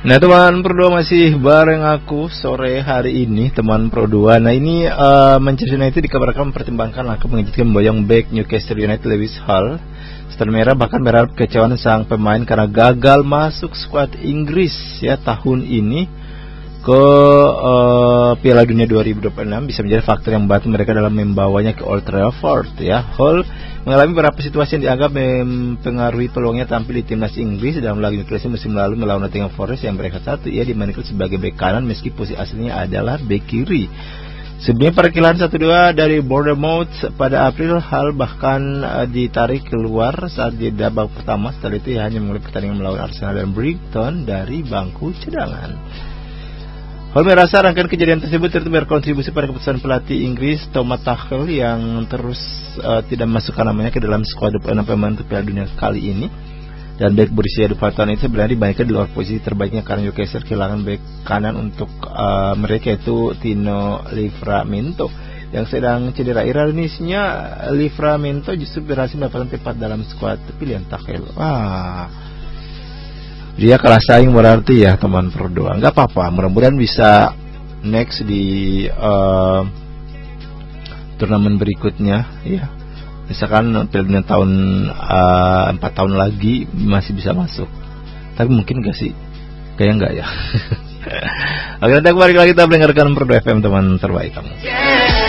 Nah teman Pro 2 masih bareng aku sore hari ini teman Pro 2. Nah ini Manchester United dikabarkan mempertimbangkan langkah mengejutkan boyong back Newcastle United Lewis Hall. Stan Merah bahkan berharap kekecewaan sang pemain karena gagal masuk skuad Inggris ya tahun ini ke Piala Dunia 2026 bisa menjadi faktor yang membantu mereka dalam membawanya ke Old Trafford ya. Hall mengalami beberapa situasi yang dianggap mempengaruhi peluangnya tampil di timnas Inggris dalam laga Newcastle musim lalu melawan Nottingham Forest yang berekat 1. Ia dimainkan sebagai bek kanan meski posisi aslinya adalah bek kiri. Sebelumnya perkilan 1-2 dari Bournemouth pada April, Hall bahkan ditarik keluar saat di babak pertama. Setelah itu ia hanya memulai pertandingan melawan Arsenal dan Brighton dari bangku cadangan. Hall merasa rangkaian kejadian tersebut turut berkontribusi pada keputusan pelatih Inggris Thomas Tuchel yang terus tidak memasukkan namanya ke dalam skuad 26 pemain untuk Piala Dunia kali ini. Dan bek berusia 24 tahun itu sebenarnya dimainkan di luar posisi terbaiknya karena Newcastle kehilangan bek kanan untuk mereka yaitu Tino Livramento yang sedang cedera. Ironisnya Livramento justru berhasil mendapatkan tempat dalam skuad pilihan Tuchel. Dia kalah saing berarti ya teman Pro 2. Enggak apa-apa, mudah-mudahan bisa next di turnamen berikutnya ya. Misalkan Piala tahun 4 tahun lagi masih bisa masuk. Tapi mungkin enggak sih? Kayaknya enggak ya. Oke, nanti kembali lagi kita mendengarkan Pro 2 FM teman terbaik kamu.